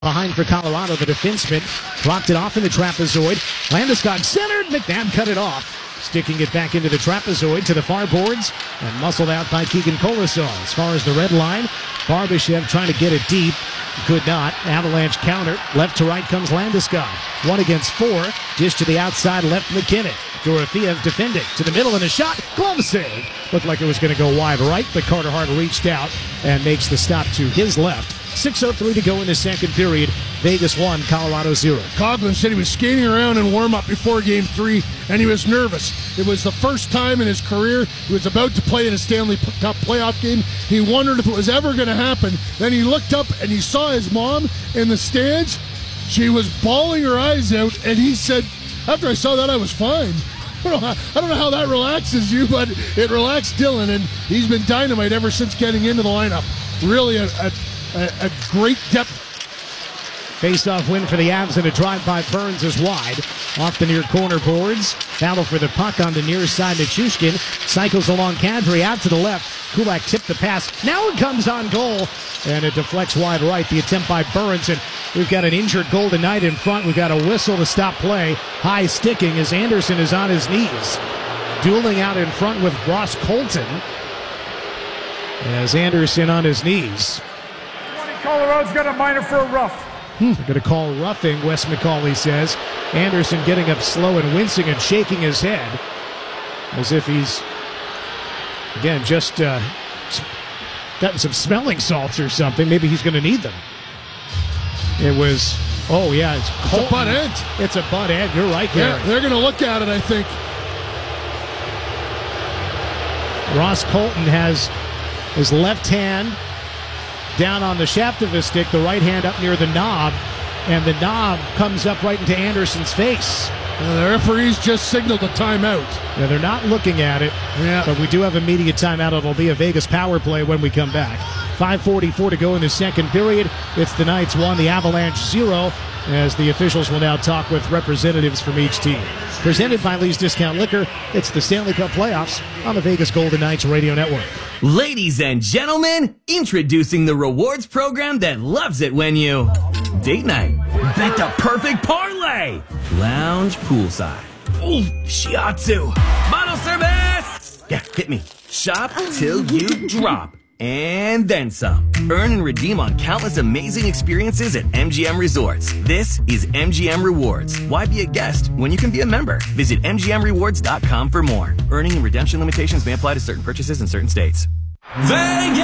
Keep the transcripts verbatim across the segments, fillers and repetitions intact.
Behind for Colorado, the defenseman dropped it off in the trapezoid. Landeskog centered. McNabb cut it off. Sticking it back into the trapezoid to the far boards and muscled out by Keegan Kolesar. As far as the red line, Barbashev trying to get it deep. Could not. Avalanche counter. Left to right comes Landeskog. One against four. Dish to the outside left McKinnon. Dorofeev defending. To the middle and a shot. Glove save. Looked like it was going to go wide right, but Carter Hart reached out and makes the stop to his left. six oh three to go in the second period. Vegas one, Colorado zero. Coughlin said he was skating around in warm-up before game three, and he was nervous. It was the first time in his career he was about to play in a Stanley Cup playoff game. He wondered if it was ever going to happen. Then he looked up and he saw his mom in the stands. She was bawling her eyes out, and he said, after I saw that, I was fine. I don't, know how, I don't know how that relaxes you, but it relaxed Dylan, and he's been dynamite ever since getting into the lineup. Really a, a, a great depth. Face-off win for the Avs, and a drive by Burns is wide. Off the near corner boards. Battle for the puck on the near side to Chushkin. Cycles along Kadri out to the left. Kulak tipped the pass. Now it comes on goal, and it deflects wide right. The attempt by Burns, and we've got an injured Golden Knight in front. We've got a whistle to stop play. High sticking as Anderson is on his knees. Dueling out in front with Ross Colton. As Anderson on his knees. Colorado's got a minor for a rough. Hmm. They're going to call roughing, Wes McCauley says. Anderson getting up slow and wincing and shaking his head as if he's, again, just uh, gotten some smelling salts or something. Maybe he's going to need them. It was, oh, yeah, it's, it's a butt end. It's a butt end. You're right, Gary. Yeah, they're going to look at it, I think. Ross Colton has his left hand down on the shaft of his stick, the right hand up near the knob, and the knob comes up right into Anderson's face. Uh, the referees just signaled a timeout. Yeah, they're not looking at it, yeah. But we do have immediate timeout. It'll be a Vegas power play when we come back. five forty-four to go in the second period. It's the Knights one, the Avalanche zero, as the officials will now talk with representatives from each team. Presented by Lee's Discount Liquor, it's the Stanley Cup playoffs on the Vegas Golden Knights Radio Network. Ladies and gentlemen, introducing the rewards program that loves it when you date night, bet the perfect parlay, lounge poolside, ooh, shiatsu, bottle service, yeah, hit me, shop till you drop, and then some. Earn and redeem on countless amazing experiences at M G M Resorts. This is M G M Rewards. Why be a guest when you can be a member? Visit M G M rewards dot com for more. Earning and redemption limitations may apply to certain purchases in certain states. Vegas!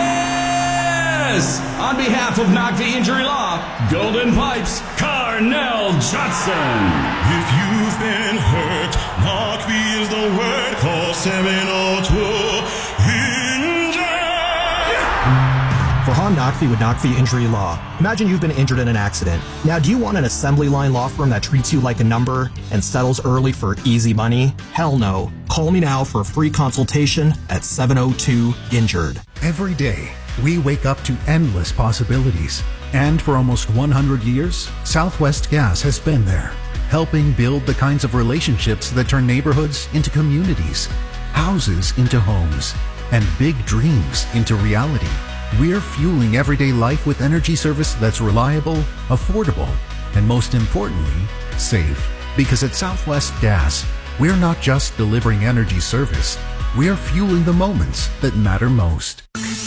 On behalf of Knock the Injury Law, Golden Pipes, Carnell Johnson. If you've been hurt, Knock the is the word. Call seven oh two injured. For Han Nakvi with Nakvi Injury Law. Imagine you've been injured in an accident. Now, do you want an assembly line law firm that treats you like a number and settles early for easy money? Hell no. Call me now for a free consultation at seven oh two injured. Every day, we wake up to endless possibilities. And for almost one hundred years, Southwest Gas has been there, helping build the kinds of relationships that turn neighborhoods into communities, houses into homes, and big dreams into reality. We're fueling everyday life with energy service that's reliable, affordable, and most importantly, safe. Because at Southwest Gas, we're not just delivering energy service, we're fueling the moments that matter most.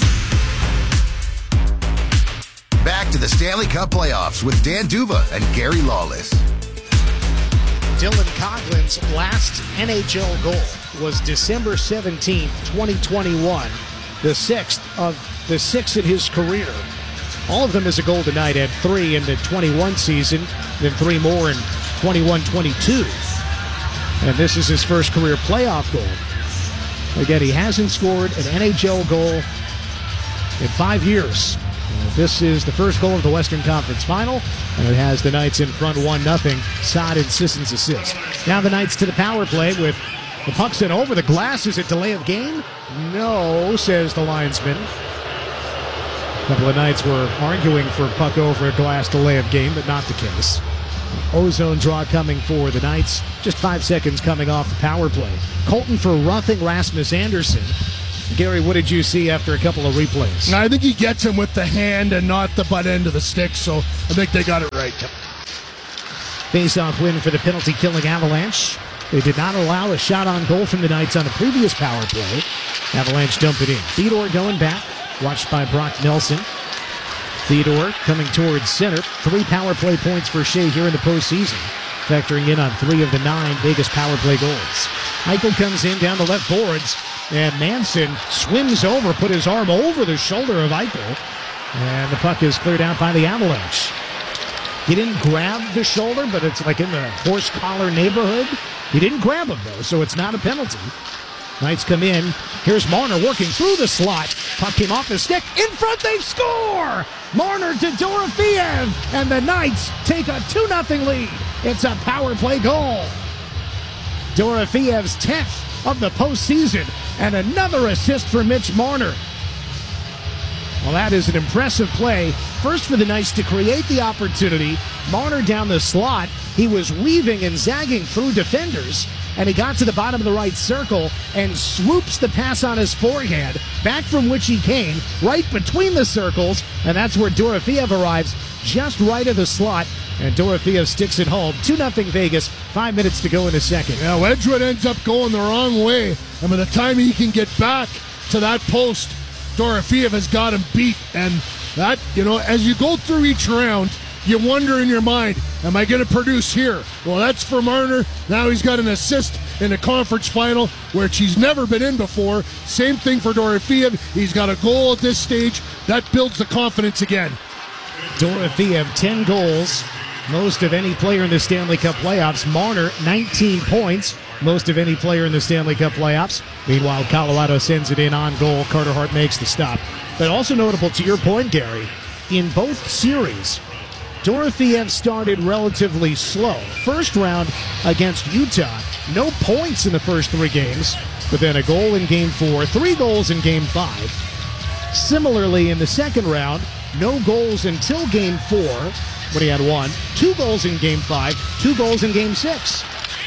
Back to the Stanley Cup playoffs with Dan Duva and Gary Lawless. Dylan Coughlin's last N H L goal was December seventeenth, twenty twenty-one, the sixth of the six in his career. All of them as a Golden Knight, had three in the twenty-one season, then three more in twenty-one twenty-two. And this is his first career playoff goal. Again, he hasn't scored an N H L goal in five years. This is the first goal of the Western Conference Final, and it has the Knights in front one nothing. Saad and Sisson's assist. Now the Knights to the power play with the puck sent over the glass. Is it delay of game? No, says the linesman. A couple of Knights were arguing for puck over a glass delay of game, but not the case. Ozone draw coming for the Knights. Just five seconds coming off the power play. Colton for roughing Rasmus Anderson. Gary, what did you see after a couple of replays? I think he gets him with the hand and not the butt end of the stick, so I think they got it right. Face-off win for the penalty-killing Avalanche. They did not allow a shot on goal from the Knights on a previous power play. Avalanche dump it in. Theodore going back, watched by Brock Nelson. Theodore coming towards center. Three power play points for Shea here in the postseason, factoring in on three of the nine Vegas power play goals. Eichel comes in down the left boards, and Manson swims over, put his arm over the shoulder of Eichel, and the puck is cleared out by the Avalanche. He didn't grab the shoulder, but it's like in the horse collar neighborhood. He didn't grab him, though, so it's not a penalty. Knights come in. Here's Marner working through the slot. Puck came off the stick. In front, they score! Marner to Dorofeev, and the Knights take a two nothing lead. It's a power play goal. Dorofeev's tenth of the postseason, and another assist for Mitch Marner. Well, that is an impressive play. First for the Knights to create the opportunity. Marner down the slot. He was weaving and zagging through defenders, and he got to the bottom of the right circle and swoops the pass on his forehand, back from which he came, right between the circles, and that's where Dorofeev arrives, just right of the slot, and Dorofeev sticks it home. two nothing Vegas, five minutes to go in the second. Yeah, Wedgwood ends up going the wrong way, and by the time he can get back to that post, Dorofeev has got him beat, and that, you know, as you go through each round, you wonder in your mind, am I going to produce here? Well, that's for Marner. Now he's got an assist in the conference final, which he's never been in before. Same thing for Dorofeev. He's got a goal at this stage. That builds the confidence again. Dorofeev, ten goals, most of any player in the Stanley Cup playoffs. Marner, nineteen points, most of any player in the Stanley Cup playoffs. Meanwhile, Colorado sends it in on goal. Carter Hart makes the stop. But also notable, to your point, Gary, in both series, Dorofeev started relatively slow. First round against Utah, no points in the first three games, but then a goal in game four, three goals in game five. Similarly, in the second round, no goals until game four, when he had one, two goals in game five, two goals in game six.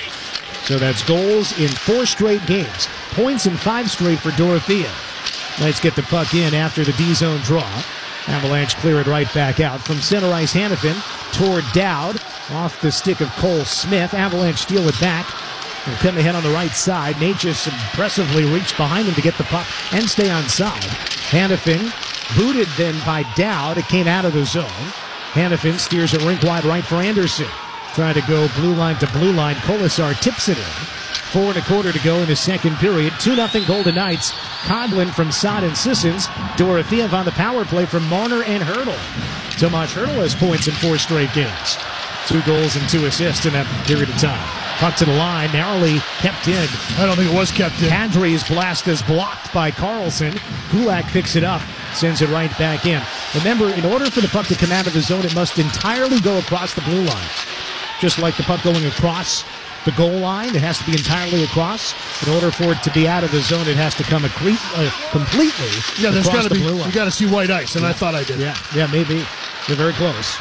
So that's goals in four straight games, points in five straight for Dorofeev. Knights get the puck in after the D-zone draw. Avalanche clear it right back out. From center ice, Hanifin toward Dowd. Off the stick of Cole Smith. Avalanche steal it back and come ahead on the right side. Nate just impressively reached behind him to get the puck and stay on side. Hanifin booted then by Dowd. It came out of the zone. Hanifin steers it rink wide right for Anderson. Trying to go blue line to blue line. Kolasar tips it in. Four and a quarter to go in the second period. two nothing Golden Knights. Coghlan from Saad and Sissons. Dorofeev on the power play from Marner and Hurdle. Tomas Hurdle has points in four straight games. Two goals and two assists in that period of time. Puck to the line, narrowly kept in. I don't think it was kept in. Kadri's blast is blocked by Carlson. Kulak picks it up, sends it right back in. Remember, in order for the puck to come out of the zone, it must entirely go across the blue line. Just like the puck going across the goal line, it has to be entirely across. In order for it to be out of the zone, it has to come accre- uh, completely yeah, there's across gotta the be, blue line. You got to see white ice, and yeah. I thought I did. Yeah, yeah, maybe. They're very close.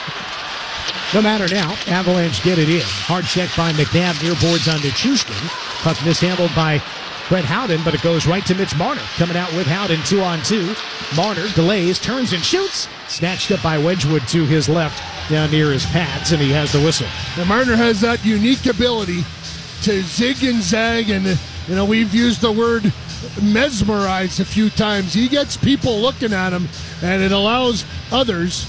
No matter now, Avalanche get it in. Hard check by McNabb, near boards on Nichushkin. Puck mishandled by Brett Howden, but it goes right to Mitch Marner. Coming out with Howden, two on two. Marner delays, turns and shoots. Snatched up by Wedgwood to his left, down near his pads, and he has the whistle. Now Marner has that unique ability to zig and zag, and you know we've used the word mesmerize a few times. He gets people looking at him, and it allows others,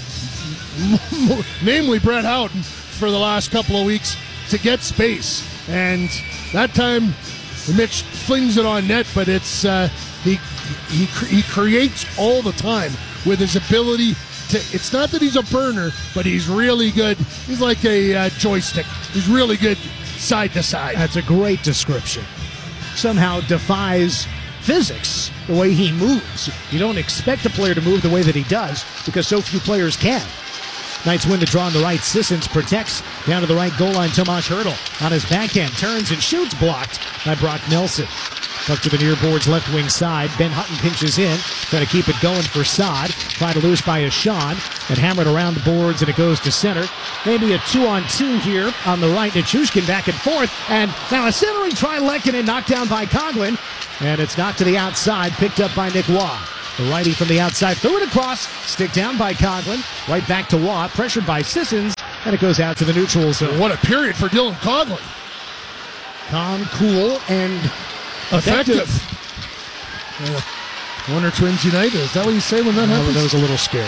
namely Brett Howden, for the last couple of weeks, to get space. And that time, Mitch flings it on net, but it's uh, he he he creates all the time with his ability to. It's not that he's a burner, but he's really good. He's like a uh, joystick. He's really good side to side. That's a great description. Somehow defies physics the way he moves. You don't expect a player to move the way that he does because so few players can. Knights win the draw on the right. Sissons protects down to the right goal line. Tomas Hurdle on his backhand. Turns and shoots, blocked by Brock Nelson. Puck to the near boards left wing side. Ben Hutton pinches in. Trying to keep it going for Saad. Tried to loose by Ashawn. And hammered around the boards, and it goes to center. Maybe a two on two here on the right. Nichushkin back and forth. And now a centering try. Lehkonen knocked down by Coghlan. And it's knocked to the outside, picked up by Nick Waugh. The righty from the outside threw it across. Stick down by Coghlan. Right back to Waugh. Pressured by Sissons. And it goes out to the neutral zone. What a period for Dylan Coghlan. Calm, cool, and effective. effective. Yeah. Wonder Twins United. Is that what you say when that no, happens? That was a little scary.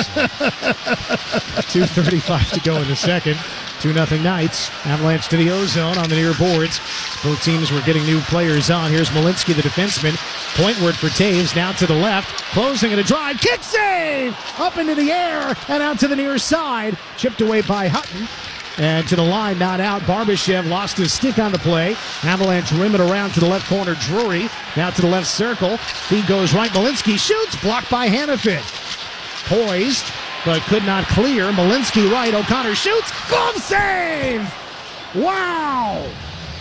two thirty-five to go in the second. two nothing Knights. Avalanche to the O-zone on the near boards. Both teams were getting new players on. Here's Malinsky, the defenseman. Pointward for Taves. Now to the left. Closing and a drive. Kick save! Up into the air and out to the near side. Chipped away by Hutton. And to the line, not out. Barbashev lost his stick on the play. Avalanche rim it around to the left corner. Drury now to the left circle. Feed goes right. Malinsky shoots. Blocked by Hanifin. Poised, but could not clear. Malinsky right. O'Connor shoots. Glove save! Wow!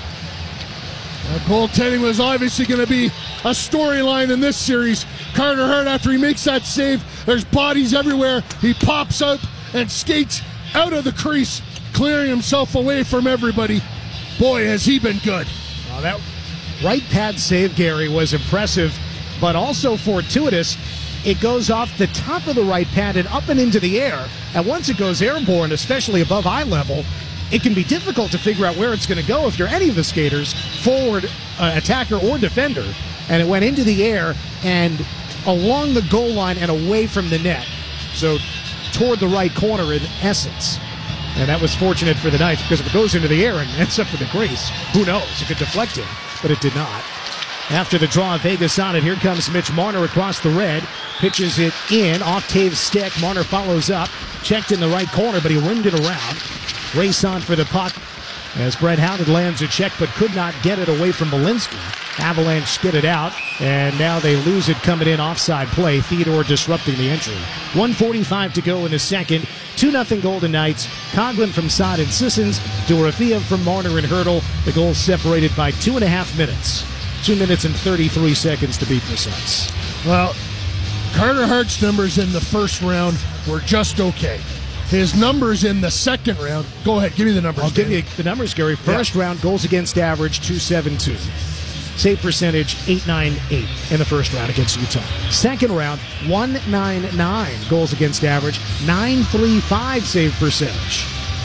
Uh, goaltending was obviously going to be a storyline in this series. Carter Hart, after he makes that save, there's bodies everywhere. He pops up and skates out of the crease, clearing himself away from everybody. Boy, has he been good. Oh, that right pad save, Gary, was impressive, but also fortuitous. It goes off the top of the right pad and up and into the air. And once it goes airborne, especially above eye level, it can be difficult to figure out where it's going to go if you're any of the skaters, forward, uh, attacker, or defender. And it went into the air and along the goal line and away from the net. So toward the right corner in essence. And that was fortunate for the Knights, because if it goes into the air and ends up in the crease, who knows? It could deflect him, but it did not. After the draw, Vegas on it. Here comes Mitch Marner across the red. Pitches it in, off Taves' stick. Marner follows up. Checked in the right corner, but he rimmed it around. Race on for the puck as Brett Howden lands a check, but could not get it away from Malinsky. Avalanche skid it out, and now they lose it coming in offside play. Theodore disrupting the entry. one forty-five to go in the second. two nothing Golden Knights. Coghlan from Saad and Sissons. Dorothea from Marner and Hurdle. The goal separated by two and a half minutes. Two minutes and thirty-three seconds to be precise. Well, Carter Hart's numbers in the first round were just okay. His numbers in the second round, go ahead, give me the numbers. I'll give Dan. you the numbers, Gary. First yeah. round, goals against average, two seventy-two. Save percentage, eight ninety-eight in the first round against Utah. Second round, one ninety-nine goals against average, nine thirty-five save percentage.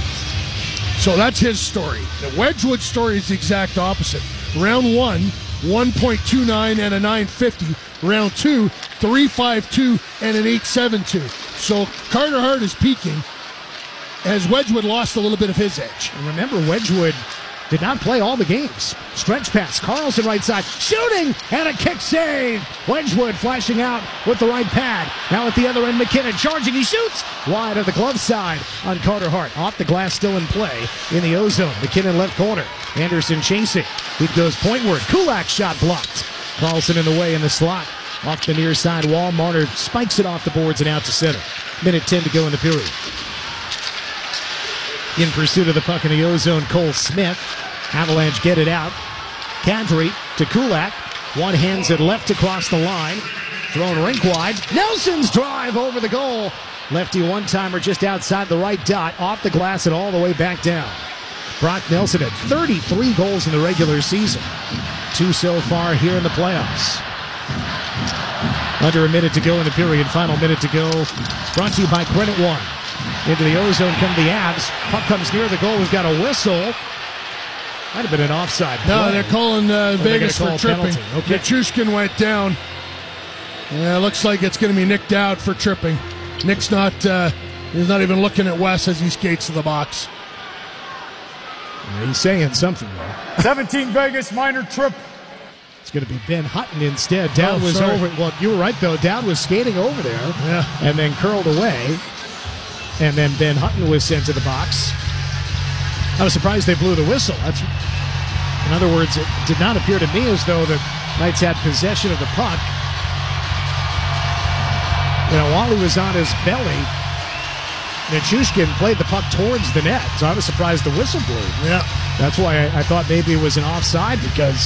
So that's his story. The Wedgwood story is the exact opposite. Round one, one point two nine and a nine fifty. Round two, three fifty-two and an eight seventy-two. So Carter Hart is peaking as Wedgwood lost a little bit of his edge. And remember, Wedgwood did not play all the games. Stretch pass, Carlson right side, shooting, and a kick save. Wedgwood flashing out with the right pad. Now at the other end, McKinnon charging, he shoots wide of the glove side on Carter Hart. Off the glass, still in play in the O-zone. McKinnon left corner. Anderson chasing. He goes pointward. Kulak shot blocked. Carlson in the way in the slot. Off the near side wall, Marner spikes it off the boards and out to center. Minute ten to go in the period. In pursuit of the puck in the O-zone, Cole Smith. Avalanche get it out. Kadri to Kulak. One hands it left across the line. Thrown rink wide. Nelson's drive over the goal. Lefty one-timer just outside the right dot. Off the glass and all the way back down. Brock Nelson had thirty-three goals in the regular season. Two so far here in the playoffs. Under a minute to go in the period. Final minute to go. Brought to you by Credit One. Into the O-zone come the Avs. Puck comes near the goal. We've got a whistle. Might have been an offside play. No, they're calling uh, oh, Vegas for tripping. Okay. Nichushkin went down. Yeah, looks like it's going to be Nick Dowd for tripping. Nick's not, uh, he's not even looking at Wes as he skates to the box. Yeah, he's saying something, though. seventeen Vegas, minor trip. It's going to be Ben Hutton instead. Dowd oh, was sorry. over. Well, you were right, though. Dowd was skating over there. Yeah. And then curled away. And then Ben Hutton was sent to the box. I was surprised they blew the whistle. That's, in other words, it did not appear to me as though the Knights had possession of the puck. You know, while he was on his belly, Nichushkin played the puck towards the net. So I was surprised the whistle blew. Yeah. That's why I, I thought maybe it was an offside, because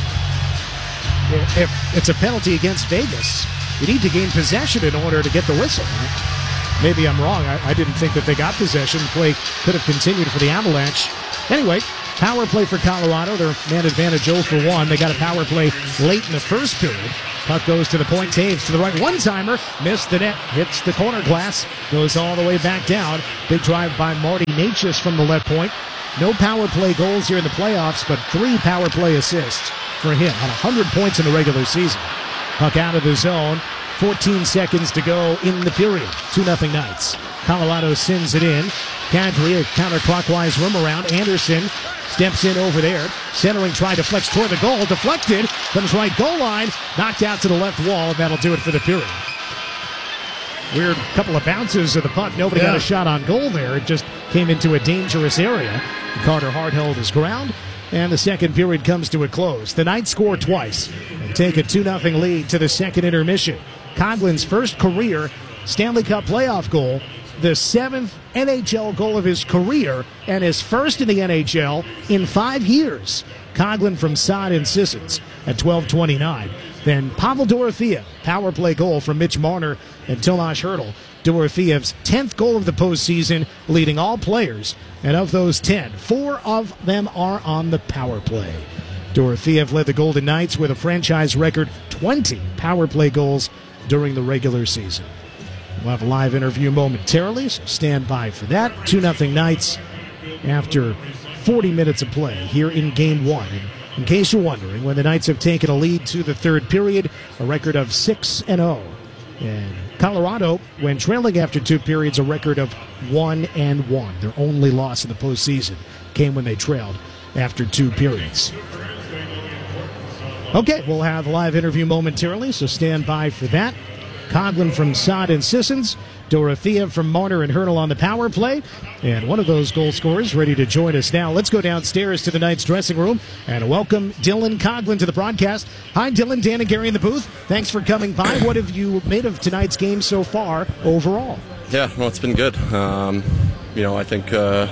if it's a penalty against Vegas, you need to gain possession in order to get the whistle. Maybe I'm wrong. I, I didn't think that they got possession. Play could have continued for the Avalanche. Anyway, Power play for Colorado. Their man advantage oh for one. They got a power play late in the first period. Puck goes to the point. Taves to the right. One-timer. Missed the net. Hits the corner glass. Goes all the way back down. Big drive by Marty Necas from the left point. No power play goals here in the playoffs, but three power play assists for him. Had one hundred points in the regular season. Puck out of the zone. fourteen seconds to go in the period. two nothing Knights. Colorado sends it in. Kadri, a counterclockwise room around. Anderson steps in over there. Centering, trying to flex toward the goal. Deflected. Comes right goal line. Knocked out to the left wall, and that'll do it for the period. Weird couple of bounces of the puck. Nobody yeah. got a shot on goal there. It just came into a dangerous area. Carter Hart held his ground, and the second period comes to a close. The Knights score twice and take a two nothing lead to the second intermission. Coughlin's first career Stanley Cup playoff goal, the seventh N H L goal of his career, and his first in the N H L in five years. Coughlin from Saad and Sissons at twelve twenty-nine. Then Pavel Dorofeyev, power play goal from Mitch Marner and Tomas Hertl. Dorofeyev's tenth goal of the postseason, leading all players. And of those ten, four of them are on the power play. Dorofeyev led the Golden Knights with a franchise record twenty power play goals during the regular season. We'll have a live interview momentarily, so stand by for that. two nothing Knights after forty minutes of play here in Game one. And in case you're wondering, when the Knights have taken a lead to the third period, a record of six and oh. And Colorado, when trailing after two periods, a record of one and one. Their only loss in the postseason came when they trailed after two periods. Okay, we'll have a live interview momentarily, so stand by for that. Coughlin from Saad and Sissons, Dorofeyev from Marner and Hertl on the power play, and one of those goal scorers ready to join us now. Let's go downstairs to the Knights dressing room and welcome Dylan Coughlin to the broadcast. Hi, Dylan, Dan and Gary in the booth. Thanks for coming by. What have you made of tonight's game so far overall? Yeah, well, it's been good. Um, you know, I think uh,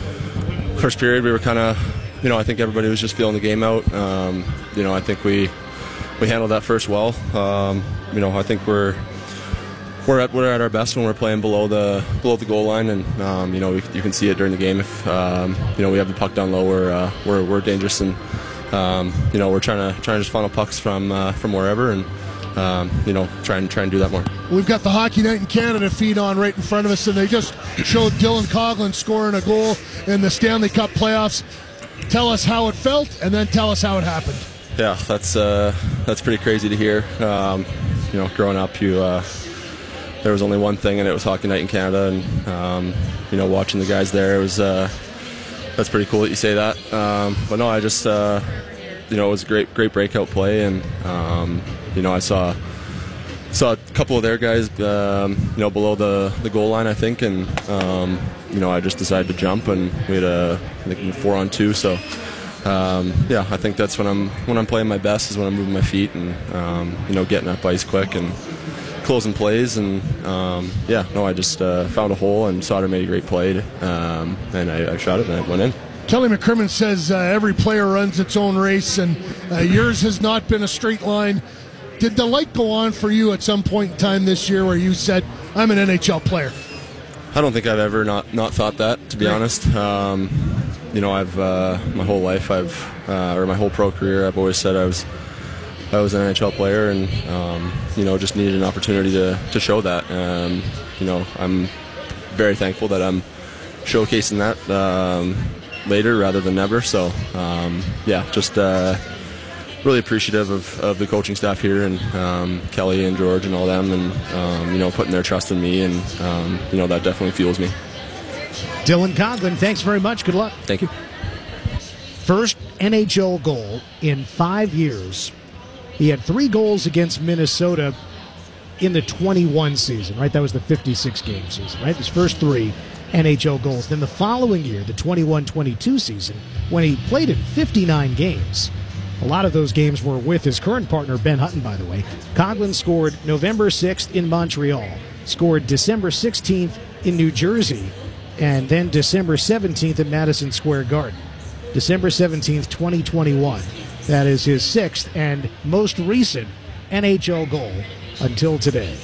first period we were kind of, you know, I think everybody was just feeling the game out. Um, you know, I think we we handled that first well. Um, you know, I think we're we're at we're at our best when we're playing below the below the goal line, and um, you know, we, you can see it during the game. If um, you know, we have the puck down low, we're uh, we're, we're dangerous, and um, you know, we're trying to trying to just funnel pucks from uh, from wherever, and um, you know, try and try and do that more. We've got the Hockey Night in Canada feed on right in front of us, and they just showed Dylan Coughlin scoring a goal in the Stanley Cup playoffs. Tell us how it felt, and then tell us how it happened. Yeah, that's uh, that's pretty crazy to hear. Um, you know, growing up, you uh, there was only one thing, and it was Hockey Night in Canada, and um, you know, watching the guys there, it was uh, that's pretty cool that you say that. Um, but no, I just uh, you know, it was a great great breakout play, and um, you know, I saw saw a couple of their guys, um, you know, below the, the goal line, I think, and um, you know, I just decided to jump, and we had a I think four on two, so. Um, yeah, I think that's when I'm when I'm playing my best is when I'm moving my feet and um, you know, getting up ice quick and closing plays, and um, yeah, no, I just uh, found a hole and Sauter made a great play, um, and I, I shot it and it went in. Kelly McCrimmon says uh, every player runs its own race, and uh, yours has not been a straight line. Did the light go on for you at some point in time this year where you said, "I'm an N H L player"? I don't think I've ever not, not thought that, to be right. honest. Um, You know, I've uh, my whole life, I've uh, or my whole pro career, I've always said I was I was an N H L player, and um, you know, just needed an opportunity to, to show that. Um, you know, I'm very thankful that I'm showcasing that um, later rather than never. So um, yeah, just uh, really appreciative of, of the coaching staff here, and um, Kelly and George and all them, and um, you know, putting their trust in me, and um, you know, that definitely fuels me. Dylan Coughlin, thanks very much. Good luck. Thank you. First N H L goal in five years. He had three goals against Minnesota in the twenty-one season, right? That was the fifty-six game season, right? His first three N H L goals. Then the following year, the twenty-one twenty-two season, when he played in fifty-nine games. A lot of those games were with his current partner, Ben Hutton, by the way. Coughlin scored November sixth in Montreal, scored December sixteenth in New Jersey, and then December seventeenth at Madison Square Garden. December seventeenth, twenty twenty-one. That is his sixth and most recent N H L goal until today.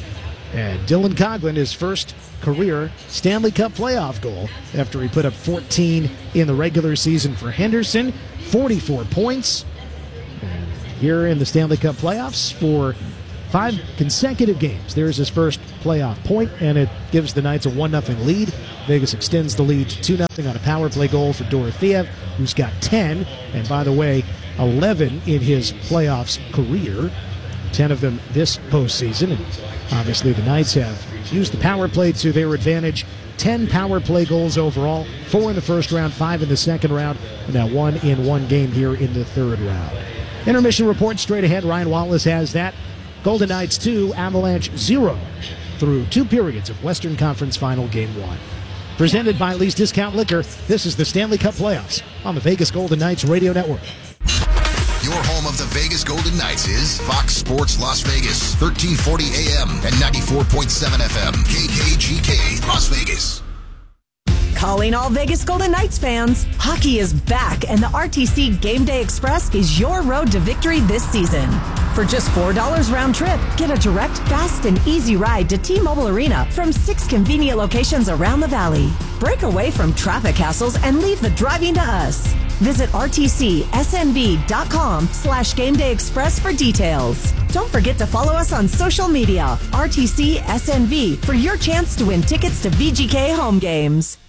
And Dylan Coghlan, his first career Stanley Cup playoff goal after he put up fourteen in the regular season for Henderson, forty-four points. And here in the Stanley Cup playoffs for five consecutive games, there's his first playoff point, and it gives the Knights a one nothing lead. Vegas extends the lead to two nothing on a power play goal for Dorofeev, who's got ten, and by the way, eleven in his playoffs career, ten of them this postseason. And obviously the Knights have used the power play to their advantage. ten power play goals overall, four in the first round, five in the second round, and now one in one game here in the third round. Intermission report straight ahead. Ryan Wallace has that. Golden Knights two, Avalanche zero through two periods of Western Conference Final Game one. Presented by Lee's Discount Liquor, this is the Stanley Cup Playoffs on the Vegas Golden Knights Radio Network. Your home of the Vegas Golden Knights is Fox Sports Las Vegas, thirteen forty A M and ninety-four point seven F M, K K G K, Las Vegas. Calling all Vegas Golden Knights fans, hockey is back, and the R T C Game Day Express is your road to victory this season. For just four dollars round trip, get a direct, fast, and easy ride to T-Mobile Arena from six convenient locations around the valley. Break away from traffic hassles and leave the driving to us. Visit rtcsnv.com slash Game Day Express for details. Don't forget to follow us on social media, R T C S N V, for your chance to win tickets to V G K home games.